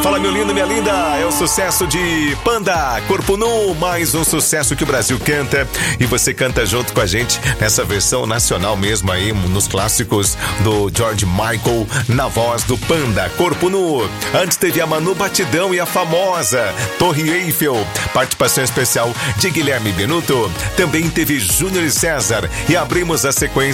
Fala, meu lindo, minha linda, é o sucesso de Panda, Corpo Nu, mais um sucesso que o Brasil canta e você canta junto com a gente nessa versão nacional mesmo aí, nos clássicos do George Michael, na voz do Panda, Corpo Nu. Antes teve a Manu Batidão e a famosa Torre Eiffel, participação especial de Guilherme Benuto, também teve Júnior e César e abrimos a sequência